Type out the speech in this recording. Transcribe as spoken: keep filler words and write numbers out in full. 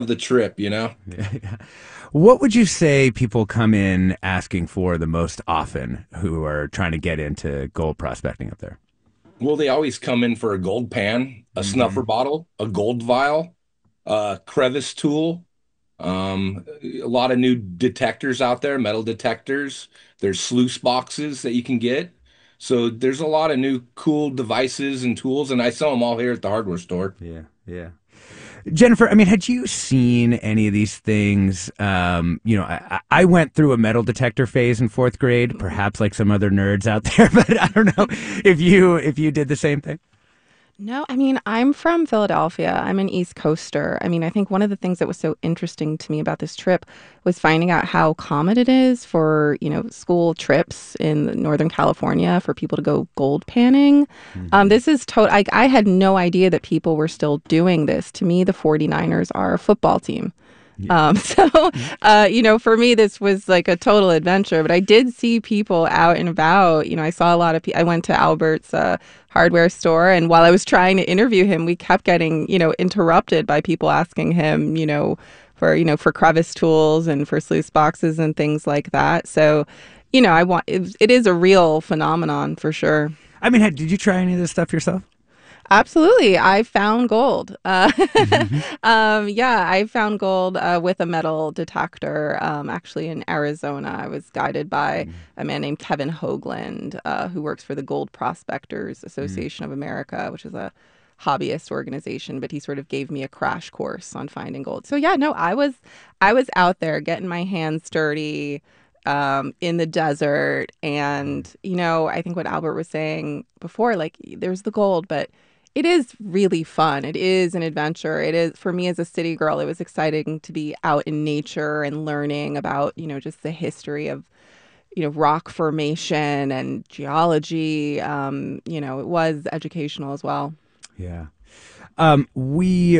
the trip, you know? Yeah. What would you say people come in asking for the most often who are trying to get into gold prospecting up there? Well, they always come in for a gold pan, a snuffer Hmm. bottle, a gold vial, a crevice tool. Um, a lot of new detectors out there, metal detectors. There's sluice boxes that you can get. So there's a lot of new cool devices and tools, and I sell them all here at the hardware store. Yeah, yeah. Jennifer, I mean, had you seen any of these things? Um, you know, I, I went through a metal detector phase in fourth grade, perhaps like some other nerds out there, but I don't know if you if you did the same thing. No, I mean, I'm from Philadelphia. I'm an East Coaster. I mean, I think one of the things that was so interesting to me about this trip was finding out how common it is for, you know, school trips in Northern California for people to go gold panning. Um, Hmm. this is total, I, I had no idea that people were still doing this. To me, the 49ers are a football team. Yeah. Um, so, uh, you know, for me, this was like a total adventure. But I did see people out and about. You know, I saw a lot of people. I went to Albert's uh, hardware store, and while I was trying to interview him, we kept getting, you know, interrupted by people asking him, you know, for you know for crevice tools and for sluice boxes and things like that. So, you know, I want it, it is a real phenomenon for sure. I mean, had, did you try any of this stuff yourself? Absolutely. I found gold. Uh, Hmm. um, yeah, I found gold uh, with a metal detector um, actually in Arizona. I was guided by a man named Kevin Hoagland, uh, who works for the Gold Prospectors Association of America, which is a hobbyist organization, but he sort of gave me a crash course on finding gold. So yeah, no, I was I was out there getting my hands dirty um, in the desert. And, you know, I think what Albert was saying before, like there's the gold, but it is really fun. It is an adventure. It is for me as a city girl, it was exciting to be out in nature and learning about, you know, just the history of, you know, rock formation and geology. Um, you know, it was educational as well. Yeah. Um, we